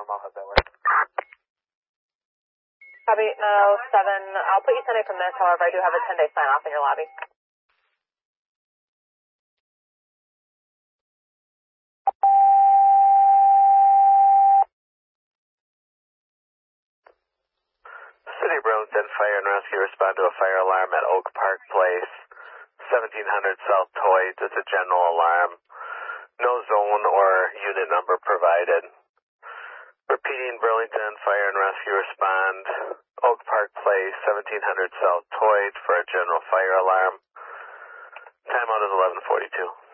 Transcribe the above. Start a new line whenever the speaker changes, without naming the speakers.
I'll have that work.
Copy, 7. I'll put you 10 from this, however, I do have a 10-day sign-off in your lobby.
City of Burlington Fire and Rescue respond to a fire alarm at Oak Park Place, 1700 South Toit. It's a general alarm. No zone or unit number provided. Repeating, Burlington Fire and Rescue respond, Oak Park Place, 1700 South Toit for a general fire alarm. Timeout is 11:42.